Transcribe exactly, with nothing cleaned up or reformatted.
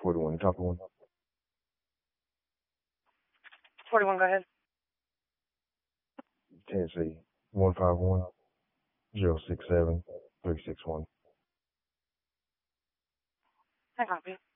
forty-one, copy one. forty-one, go ahead. Tennessee, one five one, zero six seven, three six one. I copy.